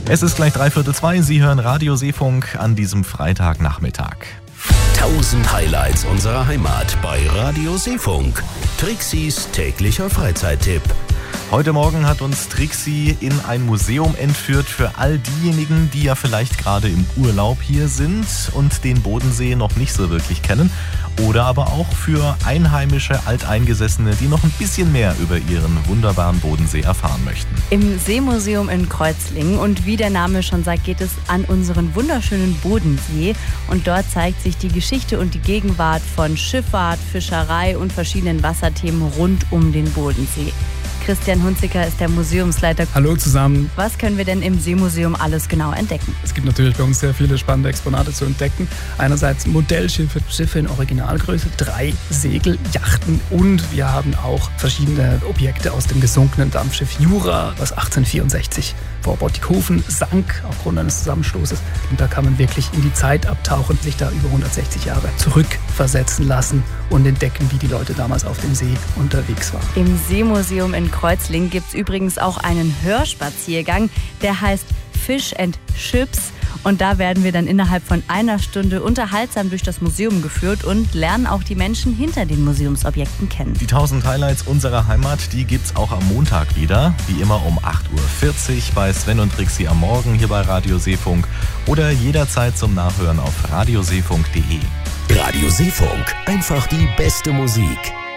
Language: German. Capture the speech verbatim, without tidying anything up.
Es ist gleich dreiviertel zwei, Sie hören Radio Seefunk an diesem Freitagnachmittag. tausend Highlights unserer Heimat bei Radio Seefunk. Trixis täglicher Freizeittipp. Heute Morgen hat uns Trixi in ein Museum entführt für all diejenigen, die ja vielleicht gerade im Urlaub hier sind und den Bodensee noch nicht so wirklich kennen. Oder aber auch für einheimische Alteingesessene, die noch ein bisschen mehr über ihren wunderbaren Bodensee erfahren möchten. Im Seemuseum in Kreuzlingen, und wie der Name schon sagt, geht es an unseren wunderschönen Bodensee. Und dort zeigt sich die Geschichte und die Gegenwart von Schifffahrt, Fischerei und verschiedenen Wasserthemen rund um den Bodensee. Christian Hunziker ist der Museumsleiter. Hallo zusammen. Was können wir denn im Seemuseum alles genau entdecken? Es gibt natürlich bei uns sehr viele spannende Exponate zu entdecken. Einerseits Modellschiffe, Schiffe in Originalgröße, drei Segel, Yachten, und wir haben auch verschiedene Objekte aus dem gesunkenen Dampfschiff Jura, was achtzehnhundertvierundsechzig vor Bottighofen sank aufgrund eines Zusammenstoßes. Und da kann man wirklich in die Zeit abtauchen, sich da über hundertsechzig Jahre zurückversetzen lassen und entdecken, wie die Leute damals auf dem See unterwegs waren. Im Seemuseum in Kreuzlingen gibt es übrigens auch einen Hörspaziergang, der heißt Fish and Chips. Und da werden wir dann innerhalb von einer Stunde unterhaltsam durch das Museum geführt und lernen auch die Menschen hinter den Museumsobjekten kennen. Die tausend Highlights unserer Heimat, die gibt's auch am Montag wieder. Wie immer um acht Uhr vierzig bei Sven und Trixi am Morgen hier bei Radio Seefunk oder jederzeit zum Nachhören auf radioseefunk punkt de. Radio Seefunk, einfach die beste Musik.